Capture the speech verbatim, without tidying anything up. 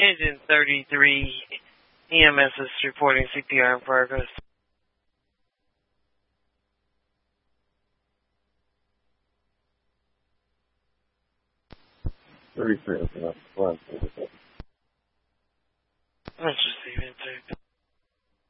Engine thirty-three, E M S is reporting C P R in progress. thirty-three, okay, that's fine. Let's receive it, too.